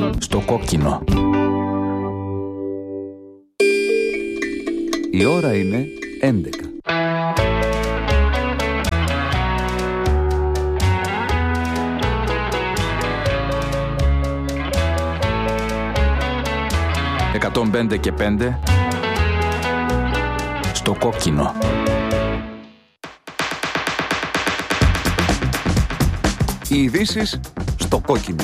Στο κόκκινο. Η ώρα είναι 11. «105 και 5» στο κόκκινο. Οι ειδήσεις στο κόκκινο.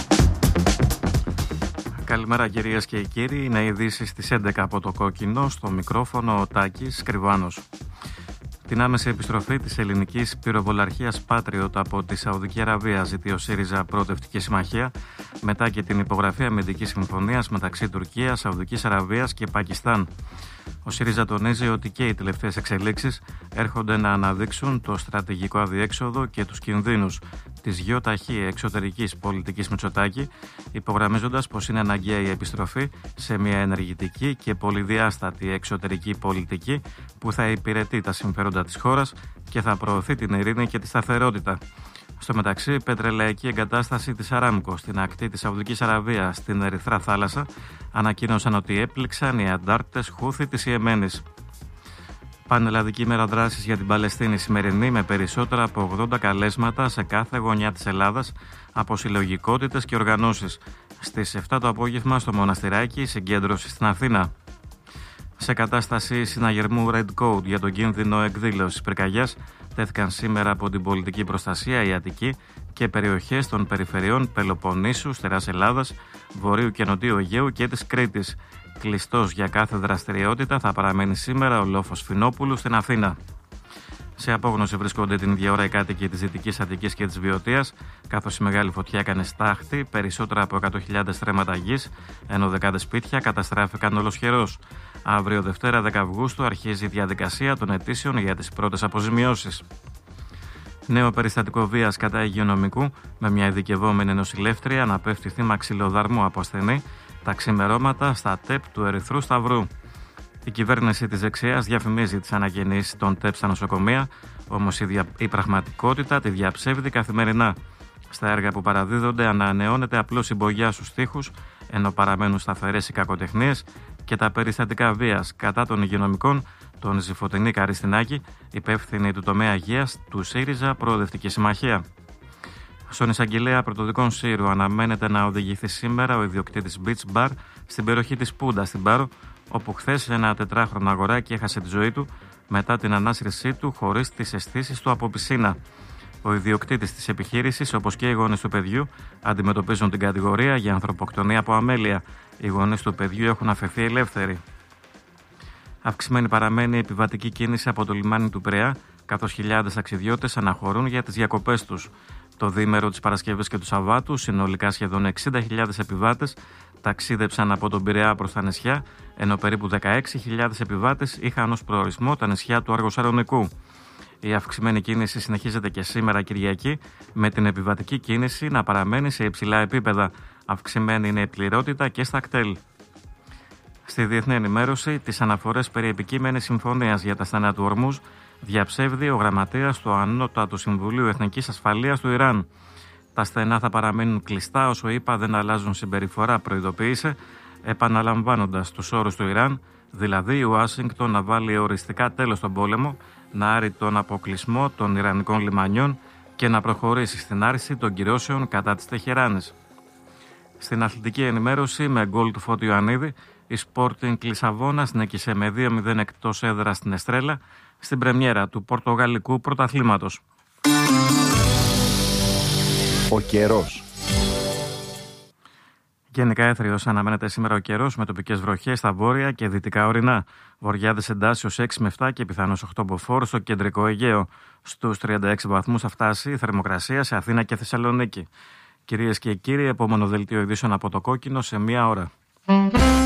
Καλημέρα κυρίες και κύριοι, είναι οι ειδήσεις στις 11 από το κόκκινο, στο μικρόφωνο ο Τάκης Κρυβάνος. Την άμεση επιστροφή της ελληνικής πυροβολαρχίας Patriot από τη Σαουδική Αραβία ζητεί ο ΣΥΡΙΖΑ Προοδευτική Συμμαχία μετά και την υπογραφή αμυντικής συμφωνίας μεταξύ Τουρκίας, Σαουδικής Αραβίας και Πακιστάν. Ο ΣΥΡΙΖΑ τονίζει ότι και οι τελευταίες εξελίξεις έρχονται να αναδείξουν το στρατηγικό αδιέξοδο και τους κινδύνους της γεωταχή εξωτερικής πολιτικής Μητσοτάκη, υπογραμμίζοντας πως είναι αναγκαία η επιστροφή σε μια ενεργητική και πολυδιάστατη εξωτερική πολιτική που θα υπηρετεί τα συμφέροντα της χώρας και θα προωθεί την ειρήνη και τη σταθερότητα. Στο μεταξύ, πετρελαϊκή εγκατάσταση της Αράμκο στην ακτή της Σαουδικής Αραβίας στην Ερυθρά Θάλασσα ανακοίνωσαν ότι έπληξαν οι αντάρτες Χούθη της Ιεμένης. Πανελλαδική ημέρα δράσης για την Παλαιστίνη σημερινή με περισσότερα από 80 καλέσματα σε κάθε γωνιά της Ελλάδας από συλλογικότητες και οργανώσεις. Στις 7 το απόγευμα στο Μοναστηράκι συγκέντρωση στην Αθήνα. Σε κατάσταση συναγερμού Red Code για τον κίνδυνο εκδήλωσης πυρκαγιάς τέθηκαν σήμερα από την πολιτική προστασία η Αττική και περιοχές των περιφερειών Πελοποννήσου, Στεράς Ελλάδας, Βορείου και Νοτιού Αιγαίου και της Κρήτης. Κλειστός για κάθε δραστηριότητα θα παραμένει σήμερα ο λόφος Φινόπουλου στην Αθήνα. Σε απόγνωση βρίσκονται την ίδια ώρα οι κάτοικοι της Δυτικής Αττικής και της Βιωτίας, καθώς η μεγάλη φωτιά έκανε στάχτη περισσότερα από 100.000 στρέμματα γης, ενώ δεκάδες σπίτια καταστράφηκαν ολοσχερώς. Αύριο Δευτέρα 10 Αυγούστου αρχίζει η διαδικασία των αιτήσεων για τις πρώτες αποζημιώσεις. Νέο περιστατικό βίας κατά υγειονομικού με μια ειδικευόμενη νοσηλεύτρια να πέφτει θύμα ξυλοδαρμού από ασθενή τα ξημερώματα στα ΤΕΠ του Ερυθρού Σταυρού. Η κυβέρνηση της δεξιάς διαφημίζει τις αναγεννήσεις των ΤΕΠ στα νοσοκομεία, όμως η πραγματικότητα τη διαψεύδει καθημερινά. Στα έργα που παραδίδονται ανανεώνεται απλώς η μπογιά στους τοίχους, ενώ παραμένουν σταθερές οι κακοτεχνίες και τα περιστατικά βίας κατά των υγειονομικών, τον Ζηφωτινή Καριστινάκη, υπεύθυνη του τομέα υγείας του ΣΥΡΙΖΑ Προοδευτική Συμμαχία. Στον εισαγγελέα πρωτοδικών Σύρου αναμένεται να οδηγηθεί σήμερα ο ιδιοκτήτης Beach Bar στην περιοχή της Πούντα στην Πάρο, όπου χθες ένα 4χρονο αγοράκι έχασε τη ζωή του μετά την ανάσυρσή του χωρίς τις αισθήσεις του από πισίνα. Ο ιδιοκτήτης της επιχείρησης, όπως και οι γονείς του παιδιού, αντιμετωπίζουν την κατηγορία για ανθρωποκτονία από αμέλεια. Οι γονείς του παιδιού έχουν αφαιθεί ελεύθεροι. Αυξημένη παραμένει η επιβατική κίνηση από το λιμάνι του Πειραιά, καθώς χιλιάδες ταξιδιώτες αναχωρούν για τις διακοπές τους. Το διήμερο της Παρασκευής και του Σαββάτου, συνολικά σχεδόν 60.000 επιβάτες ταξίδεψαν από τον Πειραιά προς τα νησιά, ενώ περίπου 16.000 επιβάτες είχαν ως προορισμό τα νησιά του Αργοσαλονικού. Η αυξημένη κίνηση συνεχίζεται και σήμερα Κυριακή, με την επιβατική κίνηση να παραμένει σε υψηλά επίπεδα. Αυξημένη είναι η πληρότητα και στα κτέλ. Στη διεθνή ενημέρωση, τις αναφορές περί επικείμενης συμφωνίας για τα στενά του Ορμούζ διαψεύδει ο γραμματέας του Ανώτατου Συμβουλίου Εθνικής Ασφαλείας του Ιράν. Τα στενά θα παραμείνουν κλειστά όσο ΗΠΑ δεν αλλάζουν συμπεριφορά, προειδοποίησε, επαναλαμβάνοντας τους όρους του Ιράν, δηλαδή η Ουάσιγκτον να βάλει οριστικά τέλος στον πόλεμο, να άρει τον αποκλεισμό των Ιρανικών λιμανιών και να προχωρήσει στην άρση των κυρώσεων κατά της Τεχεράνης. Στην αθλητική ενημέρωση, με γκολ του Φώτη Ιωαννίδη, η Sporting Λισαβόνας νίκησε με 2-0 εκτός έδρας στην Εστρέλα στην πρεμιέρα του Πορτογαλικού Πρωταθλήματος. Ο καιρός. Γενικά έθριος αναμένεται σήμερα ο καιρός με τοπικές βροχές στα βόρεια και δυτικά ορεινά. Βορειάδες εντάσσεως 6 με 7 και πιθανώς 8 μποφόρ στο κεντρικό Αιγαίο. Στους 36 βαθμούς θα φτάσει η θερμοκρασία σε Αθήνα και Θεσσαλονίκη. Κυρίες και κύριοι, επόμενο δελτίο ειδήσεων από το κόκκινο σε 1 ώρα.